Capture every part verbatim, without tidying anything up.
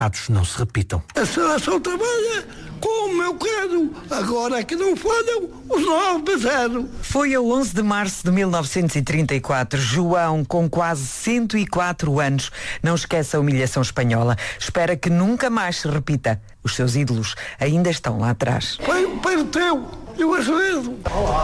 Atos não se repitam. A seleção trabalha como eu quero. Agora é que não falham os nove a zero. Foi a onze de março de mil novecentos e trinta e quatro. João, com quase cento e quatro anos, não esquece a humilhação espanhola. Espera que nunca mais se repita. Os seus ídolos ainda estão lá atrás. Foi o pai teu. Eu ajudo.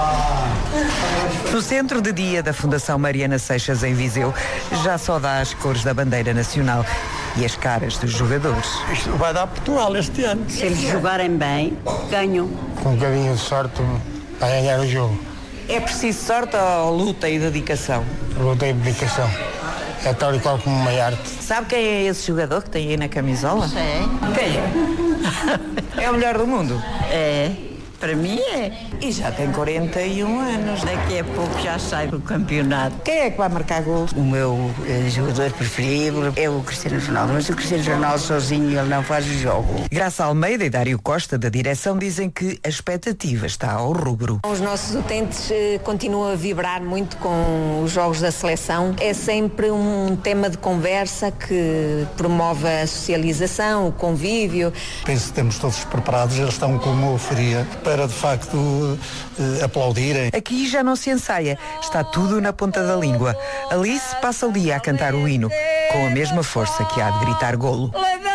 No centro de dia da Fundação Mariana Seixas, em Viseu, já só dá as cores da bandeira nacional e as caras dos jogadores. Isto vai dar Portugal este ano. Se eles jogarem bem, ganham. Com um bocadinho de sorte para ganhar o jogo. É preciso sorte ou luta e dedicação? Luta e dedicação. É tal e qual como uma arte. Sabe quem é esse jogador que tem aí na camisola? Sei. Quem é? É o melhor do mundo? É. Para mim é. E já tem quarenta e um anos. Daqui a pouco já sai do campeonato. Quem é que vai marcar gol? O meu eh, jogador preferido é o Cristiano Ronaldo. Mas o Cristiano Ronaldo sozinho ele não faz o jogo. Graça Almeida e Dário Costa, da direção, dizem que a expectativa está ao rubro. Os nossos utentes eh, continuam a vibrar muito com os jogos da seleção. É sempre um tema de conversa que promove a socialização, o convívio. Penso que estamos todos preparados. Eles estão com uma euforia para de facto eh, aplaudirem. Aqui já não se ensaia, está tudo na ponta da língua. Alice passa o dia a cantar o hino, com a mesma força que há de gritar golo.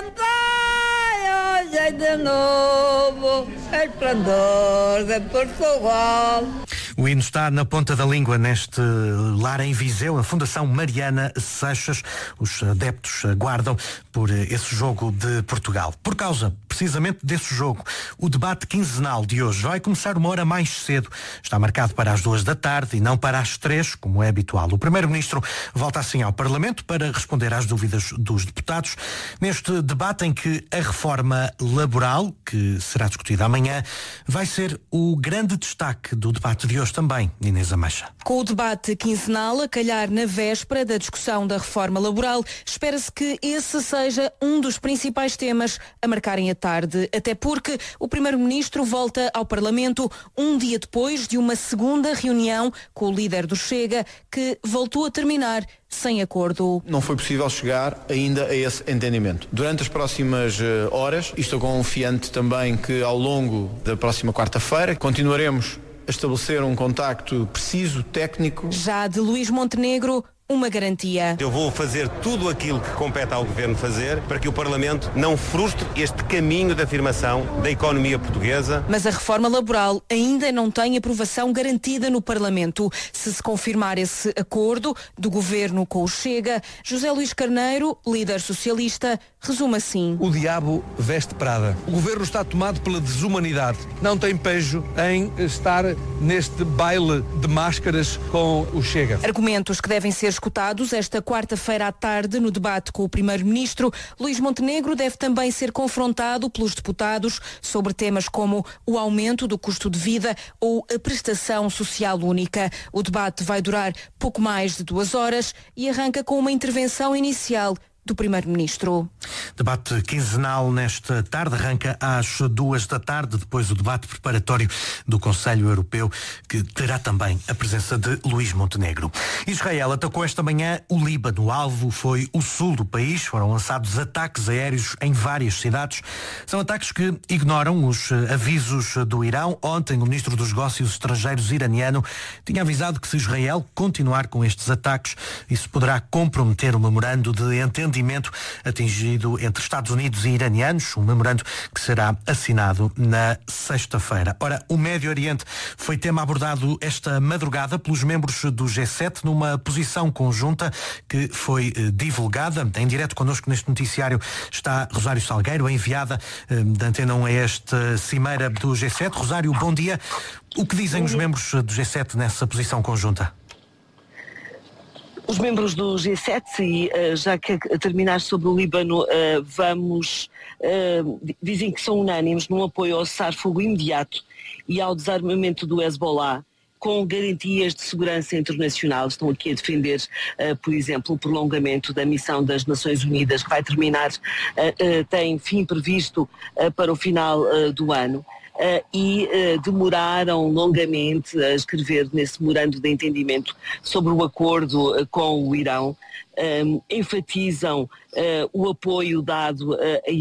Levantai hoje de novo, esplendor de Portugal. O hino está na ponta da língua neste lar em Viseu, a Fundação Mariana Seixas. Os adeptos aguardam por esse jogo de Portugal. Por causa, precisamente desse jogo, o debate quinzenal de hoje vai começar uma hora mais cedo. Está marcado para as duas da tarde e não para as três, como é habitual. O Primeiro-Ministro volta assim ao Parlamento para responder às dúvidas dos deputados neste debate em que a reforma laboral, que será discutida amanhã, vai ser o grande destaque do debate de hoje também, Inês Ameixa. Com o debate quinzenal a calhar na véspera da discussão da reforma laboral, espera-se que esse seja um dos principais temas a marcarem a tarde, até porque o Primeiro-Ministro volta ao Parlamento um dia depois de uma segunda reunião com o líder do Chega, que voltou a terminar sem acordo. Não foi possível chegar ainda a esse entendimento. Durante as próximas uh, horas, e estou confiante também que ao longo da próxima quarta-feira, continuaremos a estabelecer um contacto preciso, técnico. Já de Luís Montenegro, uma garantia. Eu vou fazer tudo aquilo que compete ao Governo fazer para que o Parlamento não frustre este caminho de afirmação da economia portuguesa. Mas a reforma laboral ainda não tem aprovação garantida no Parlamento. Se se confirmar esse acordo do Governo com o Chega, José Luís Carneiro, líder socialista, resume assim. O diabo veste Prada. O Governo está tomado pela desumanidade. Não tem pejo em estar neste baile de máscaras com o Chega. Argumentos que devem ser escutados esta quarta-feira à tarde no debate com o Primeiro-Ministro. Luís Montenegro deve também ser confrontado pelos deputados sobre temas como o aumento do custo de vida ou a prestação social única. O debate vai durar pouco mais de duas horas e arranca com uma intervenção inicial do Primeiro-Ministro. Debate quinzenal nesta tarde, arranca às duas da tarde, depois o debate preparatório do Conselho Europeu, que terá também a presença de Luís Montenegro. Israel atacou esta manhã o Líbano. O alvo foi o sul do país. Foram lançados ataques aéreos em várias cidades. São ataques que ignoram os avisos do Irão. Ontem, o Ministro dos Negócios Estrangeiros iraniano tinha avisado que se Israel continuar com estes ataques, isso poderá comprometer o memorando de entendimento atingido entre Estados Unidos e iranianos, um memorando que será assinado na sexta-feira. Ora, o Médio Oriente foi tema abordado esta madrugada pelos membros do G sete numa posição conjunta que foi eh, divulgada. Em direto connosco neste noticiário está Rosário Salgueiro, a enviada eh, da Antena um a esta cimeira do G sete. Rosário, bom dia. O que dizem os membros do G sete nessa posição conjunta? Os membros do G sete, e uh, já que a terminar sobre o Líbano, uh, vamos, uh, dizem que são unânimes num apoio ao cessar-fogo imediato e ao desarmamento do Hezbollah, com garantias de segurança internacional. Estão aqui a defender, uh, por exemplo, o prolongamento da missão das Nações Unidas, que vai terminar, uh, uh, tem fim previsto uh, para o final uh, do ano. e demoraram longamente a escrever nesse memorando de entendimento sobre o acordo com o Irão. Um, enfatizam uh, o apoio dado uh, a